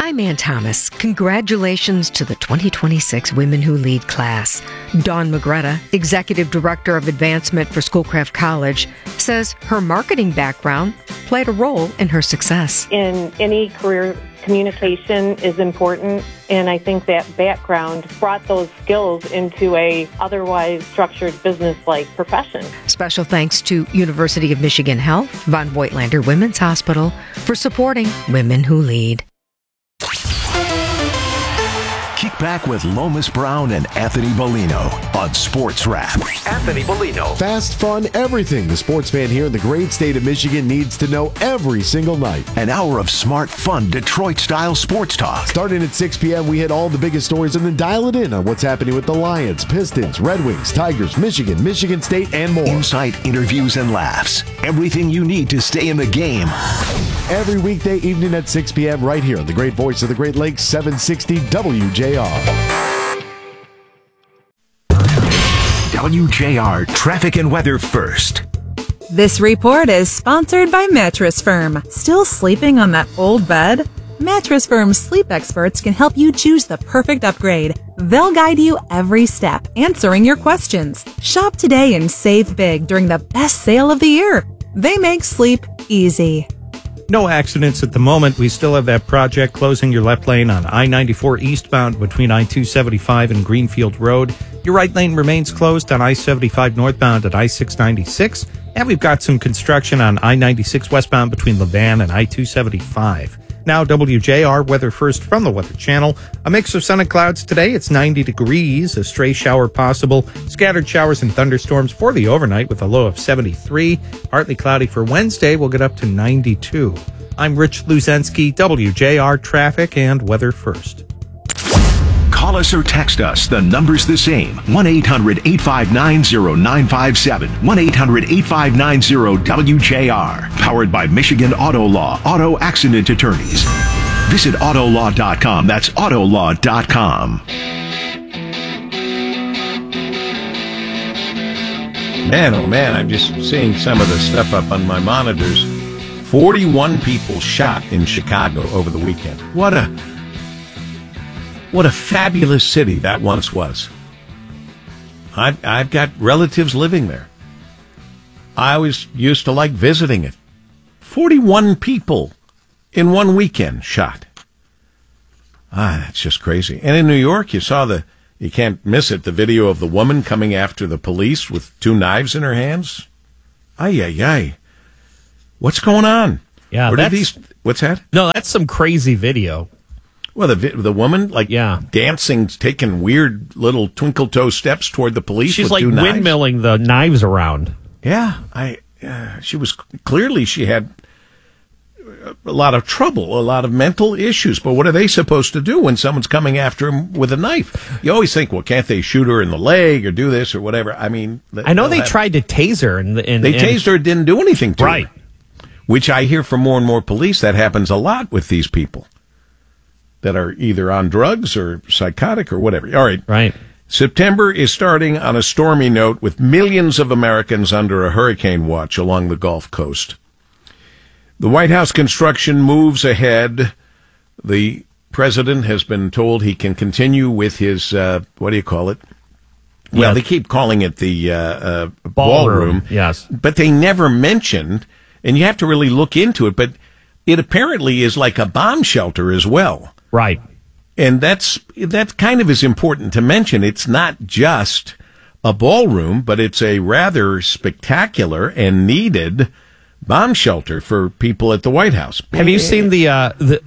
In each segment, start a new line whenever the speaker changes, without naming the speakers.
I'm Ann Thomas. Congratulations to the 2026 Women Who Lead class. Dawn Magretta, Executive Director of Advancement for Schoolcraft College, says her marketing background played a role in her success.
In any career, communication is important, and I think that background brought those skills into a otherwise structured business-like profession.
Special thanks to University of Michigan Health, Von Voigtlander Women's Hospital, for supporting Women Who Lead.
Kick back with Lomas Brown and Anthony Bellino on Sports Wrap. Anthony Bellino.
Fast, fun, everything the sports fan here in the great state of Michigan needs to know every single night.
An hour of smart, fun, Detroit-style sports talk.
Starting at 6 p.m., we hit all the biggest stories and then dial it in on what's happening with the Lions, Pistons, Red Wings, Tigers, Michigan State, and more.
Insight, interviews, and laughs. Everything you need to stay in the game.
Every weekday evening at 6 p.m. right here on the great voice of the Great Lakes, 760 WJR.
WJR Traffic and Weather First.
This report is sponsored by Mattress Firm. Still sleeping on that old bed? Mattress Firm's sleep experts can help you choose the perfect upgrade. They'll guide you every step, answering your questions. Shop today and save big during the best sale of the year. They make sleep easy.
No accidents at the moment. We still have that project closing your left lane on I-94 eastbound between I-275 and Greenfield Road. Your right lane remains closed on I-75 northbound at I-696. And we've got some construction on I-96 westbound between Levan and I-275. Now, WJR Weather First from the Weather Channel. A mix of sun and clouds today. It's 90 degrees, a stray shower possible. Scattered showers and thunderstorms for the overnight with a low of 73. Partly cloudy for Wednesday. We'll get up to 92. I'm Rich Luzensky, WJR Traffic and Weather First.
Call us or text us. The number's the same. 1-800-859-0957. 1-800-859-0WJR. Powered by Michigan Auto Law. Auto Accident Attorneys. Visit Autolaw.com. That's Autolaw.com.
Man, oh man, I'm just seeing some of the stuff up on my monitors. 41 people shot in Chicago over the weekend. What a fabulous city that once was. I've got relatives living there. I always used to like visiting it. 41 people in one weekend shot. That's just crazy. And in New York, you can't miss it, the video of the woman coming after the police with 2 knives in her hands. Ay. What's going on?
Yeah,
what's that?
No, that's some crazy video.
Well, the woman, dancing, taking weird little twinkle toe steps toward the police.
She's
with
like
2 knives.
windmilling the knives around.
Yeah, she had a lot of trouble, a lot of mental issues. But what are they supposed to do when someone's coming after them with a knife? You always think, well, can't they shoot her in the leg or do this or whatever? I mean,
I know they tried to tase her, and
tased her, didn't do anything to her.
Right.
Which I hear from more and more police that happens a lot with these people that are either on drugs or psychotic or whatever. All right.
Right.
September is starting on a stormy note with millions of Americans under a hurricane watch along the Gulf Coast. The White House construction moves ahead. The president has been told he can continue with his, what do you call it? Well, they keep calling it the ballroom.
Yes.
But they never mentioned, and you have to really look into it, but it apparently is like a bomb shelter as well.
Right.
And that kind of is important to mention. It's not just a ballroom, but it's a rather spectacular and needed bomb shelter for people at the White House.
Have you seen the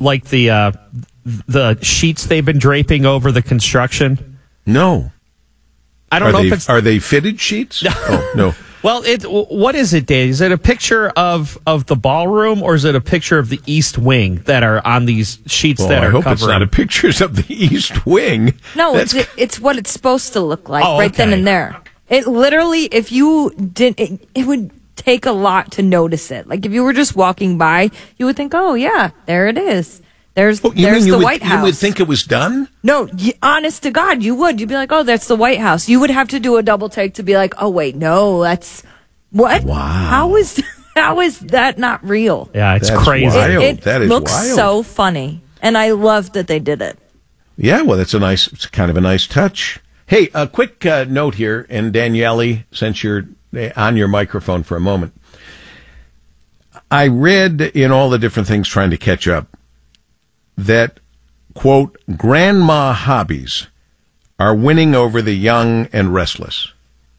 sheets they've been draping over the construction?
No.
I don't know if it's...
Are they fitted sheets? Oh, no.
Well, what is it, Dave? Is it a picture of the ballroom, or is it a picture of the East Wing that are on these sheets that are
I hope
covering?
It's not a pictures of the East Wing.
No, it's what it's supposed to look like
right
then and there. It literally, if you didn't, it would take a lot to notice it. Like if you were just walking by, you would think, oh yeah, there it is. There's the White House.
You would think it was done?
No, honest to God, you would. You'd be like, oh, that's the White House. You would have to do a double take to be like, oh, wait, no, that's... What?
Wow.
How is that not real?
Yeah, it's
That's
crazy.
wild.
It
that is
looks
wild.
so funny. And I love that they did it.
Yeah, well, it's kind of a nice touch. Hey, a quick note here, and Daniele, since you're on your microphone for a moment. I read in all the different things trying to catch up that, quote, grandma hobbies are winning over the young and restless.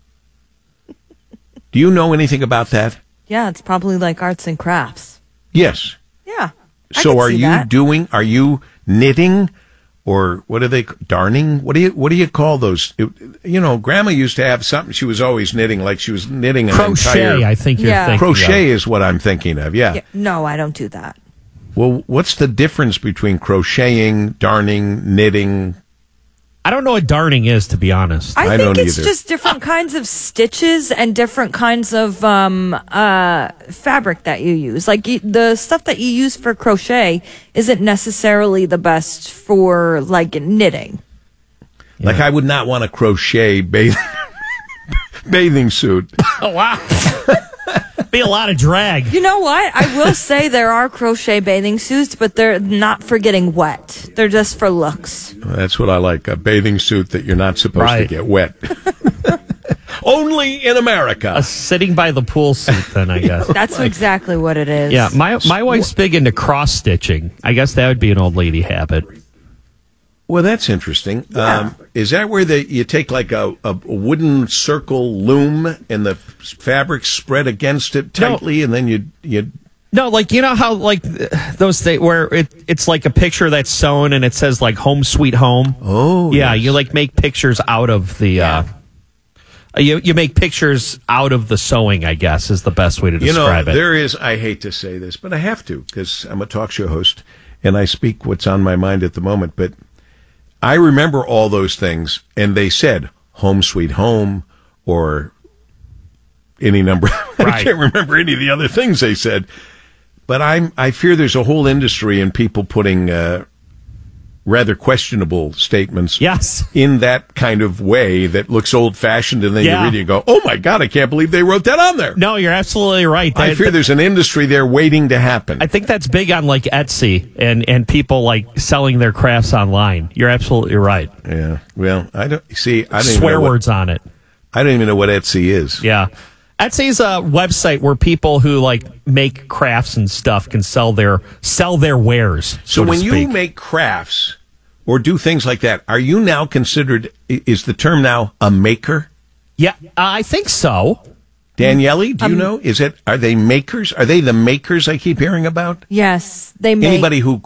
Do you know anything about that?
Yeah, it's probably like arts and crafts.
Yes.
Yeah.
So are you knitting, or what are they, darning? What do you call those? Grandma used to have something she was always knitting, like she was knitting an
crochet, I think you're thinking
crochet is what I'm thinking of, yeah.
No, I don't do that.
Well, what's the difference between crocheting, darning, knitting?
I don't know what darning is, to be honest.
I think
don't
it's
either.
just different kinds of stitches and different kinds of fabric that you use. Like the stuff that you use for crochet isn't necessarily the best for like knitting.
Like I would not want a crochet bathing suit.
Oh, wow. Be a lot of drag.
You know what? I will say there are crochet bathing suits, but they're not for getting wet. They're just for looks.
That's what I like, a bathing suit that you're not supposed to get wet. Only in America.
A sitting by the pool suit, then, I guess.
That's exactly what it is.
Yeah, my wife's big into cross-stitching. I guess that would be an old lady habit.
Well, that's interesting.
Yeah.
Is that where you take like a wooden circle loom and the fabric spread against it tightly, and then you
No, like, you know how, like, those things where it's like a picture that's sewn and it says, like, home sweet home?
Oh,
yeah.
yes.
You, like, make pictures out of the, you make pictures out of the sewing, I guess, is the best way to describe it.
There is, I hate to say this, but I have to, because I'm a talk show host, and I speak what's on my mind at the moment, but I remember all those things, and they said home sweet home, or any number. I can't remember any of the other things they said. But I fear there's a whole industry in people putting rather questionable statements in that kind of way that looks old-fashioned, and then you read it and go, oh, my God, I can't believe they wrote that on there.
No, you're absolutely right.
I fear there's an industry there waiting to happen.
I think that's big on, like, Etsy and people, like, selling their crafts online. You're absolutely right.
Yeah. Well, I don't
swear words on it.
I don't even know what Etsy is.
Yeah. Etsy's a website where people who like make crafts and stuff can sell their wares.
So when you make crafts or do things like that, are you now considered, is the term now a maker?
Yeah, I think so.
Daniele, do you know? Are they makers? Are they the makers I keep hearing about?
Yes, they make.
Anybody who